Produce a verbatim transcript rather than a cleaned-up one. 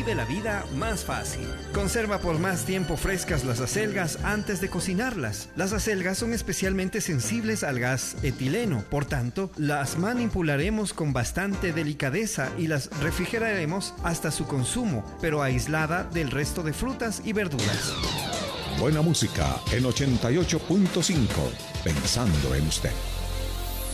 vive la vida más fácil. Conserva por más tiempo frescas las acelgas antes de cocinarlas. Las acelgas son especialmente sensibles al gas etileno, por tanto, las manipularemos con bastante delicadeza y las refrigeraremos hasta su consumo, pero aislada del resto de frutas y verduras. Buena música en ochenta y ocho punto cinco, pensando en usted.